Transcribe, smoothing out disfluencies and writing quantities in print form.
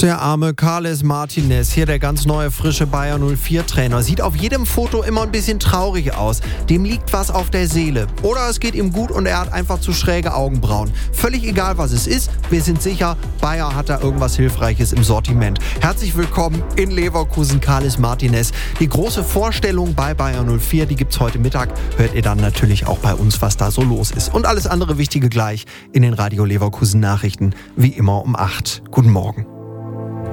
Der arme Carles Martinez, hier der ganz neue, frische Bayer 04-Trainer, sieht auf jedem Foto immer ein bisschen traurig aus. Dem liegt was auf der Seele. Oder es geht ihm gut und er hat einfach zu schräge Augenbrauen. Völlig egal, was es ist, wir sind sicher, Bayer hat da irgendwas Hilfreiches im Sortiment. Herzlich willkommen in Leverkusen, Carles Martinez. Die große Vorstellung bei Bayer 04, die gibt's heute Mittag. Hört ihr dann natürlich auch bei uns, was da so los ist. Und alles andere Wichtige gleich in den Radio Leverkusen Nachrichten, wie immer um 8. Guten Morgen.